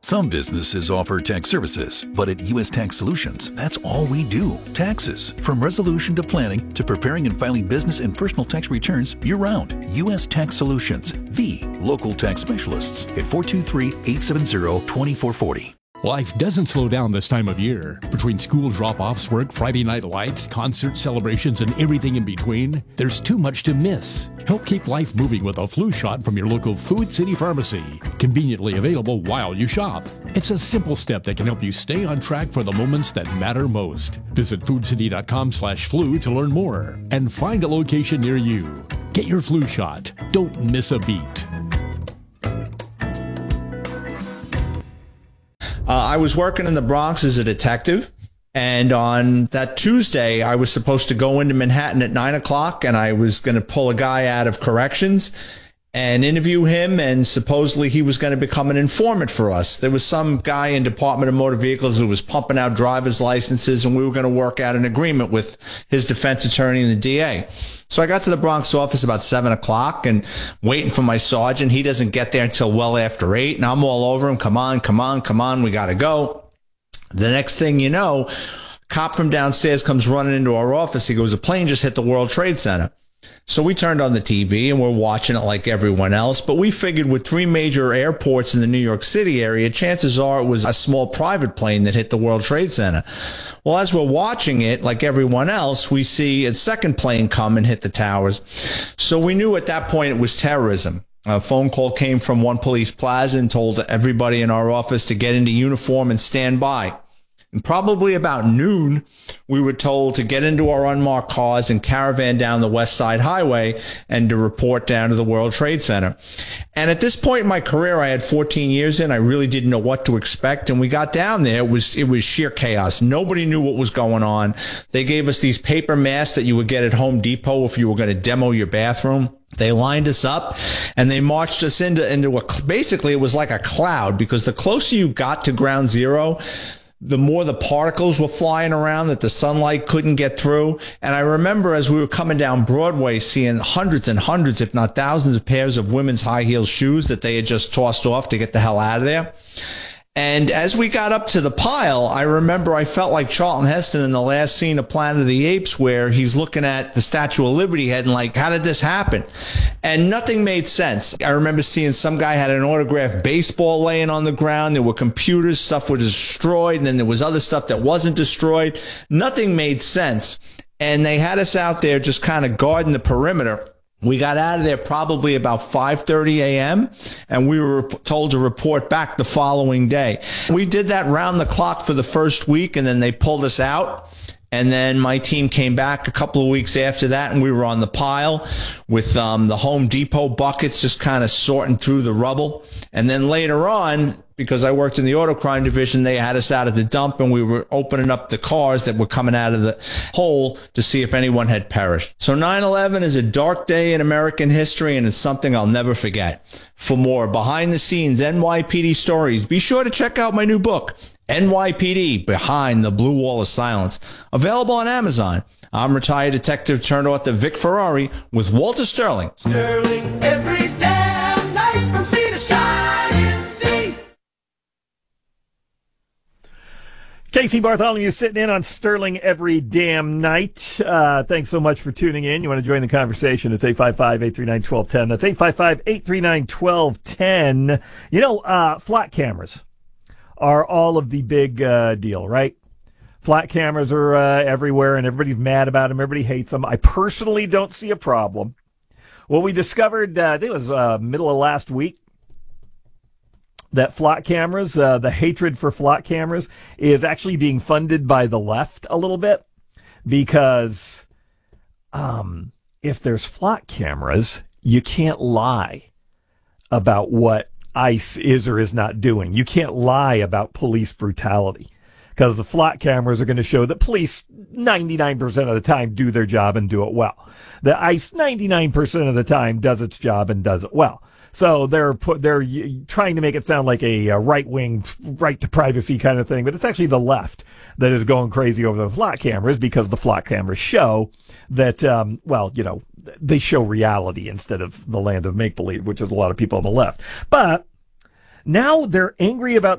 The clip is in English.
Some businesses offer tax services, but at U.S. Tax Solutions, that's all we do. Taxes. From resolution to planning to preparing and filing business and personal tax returns year-round. U.S. Tax Solutions, the local tax specialists at 423-870-2440. Life doesn't slow down this time of year. Between school drop-offs, work, Friday night lights, concert celebrations, and everything in between, there's too much to miss. Help keep life moving with a flu shot from your local Food City Pharmacy. Conveniently available while you shop. It's a simple step that can help you stay on track for the moments that matter most. Visit foodcity.com/flu to learn more and find a location near you. Get your flu shot. Don't miss a beat. I was working in the Bronx as a detective, and on that Tuesday, I was supposed to go into Manhattan at 9 o'clock, and I was going to pull a guy out of corrections and interview him, and supposedly he was going to become an informant for us. There was some guy in Department of Motor Vehicles who was pumping out driver's licenses, and we were going to work out an agreement with his defense attorney and the DA. So I got to the Bronx office about 7 o'clock and waiting for my sergeant. He doesn't get there until well after 8, and I'm all over him. Come on, we got to go. The next thing you know, a cop from downstairs comes running into our office. He goes, a plane just hit the World Trade Center. So we turned on the TV and we're watching it like everyone else. But we figured with 3 major airports in the New York City area, chances are it was a small private plane that hit the World Trade Center. Well, as we're watching it, like everyone else, we see a second plane come and hit the towers. So we knew at that point it was terrorism. A phone call came from One Police Plaza and told everybody in our office to get into uniform and stand by. And probably about noon, we were told to get into our unmarked cars and caravan down the West Side Highway and to report down to the World Trade Center. And at this point in my career, I had 14 years in. I really didn't know what to expect. And we got down there. It was sheer chaos. Nobody knew what was going on. They gave us these paper masks that you would get at Home Depot if you were going to demo your bathroom. They lined us up and they marched us into basically it was like a cloud, because the closer you got to ground zero, the more the particles were flying around that the sunlight couldn't get through. And I remember as we were coming down Broadway, seeing hundreds and hundreds, if not thousands of pairs of women's high heel shoes that they had just tossed off to get the hell out of there. And as we got up to the pile, I remember I felt like Charlton Heston in the last scene of Planet of the Apes, where he's looking at the Statue of Liberty head and like, how did this happen? And nothing made sense. I remember seeing some guy had an autographed baseball laying on the ground. There were computers, stuff was destroyed, and then there was other stuff that wasn't destroyed. Nothing made sense. And they had us out there just kind of guarding the perimeter. We got out of there probably about 5:30 a.m. and we were told to report back the following day. We did that round the clock for the first week, and then they pulled us out. And then my team came back a couple of weeks after that, and we were on the pile with the Home Depot buckets just kind of sorting through the rubble. And then later on, because I worked in the auto crime division, they had us out at the dump, and we were opening up the cars that were coming out of the hole to see if anyone had perished. So 9/11 is a dark day in American history, and it's something I'll never forget. For more behind-the-scenes NYPD stories, be sure to check out my new book, NYPD Behind the Blue Wall of Silence, available on Amazon. I'm retired detective turned author Vic Ferrari with Walter Sterling. Sterling every damn night from sea to shining sea. Casey Bartholomew sitting in on Sterling every damn night. Thanks so much for tuning in. You want to join the conversation? It's 855-839-1210. That's 855-839-1210. You know, flat cameras are all of the big deal, right? Flat cameras are everywhere, and everybody's mad about them. Everybody hates them. I personally don't see a problem. Well, we discovered, I think it was middle of last week, that flat cameras, the hatred for flat cameras, is actually being funded by the left a little bit, because if there's flat cameras, you can't lie about what ICE is or is not doing. You can't lie about police brutality, because the flat cameras are going to show that police 99% of the time do their job and do it well. The ICE 99% of the time does its job and does it well. So they're trying to make it sound like a right-wing, right to privacy kind of thing, but it's actually the left that is going crazy over the flat cameras, because the flat cameras show that, well, you know, they show reality instead of the land of make-believe, which is a lot of people on the left. But now they're angry about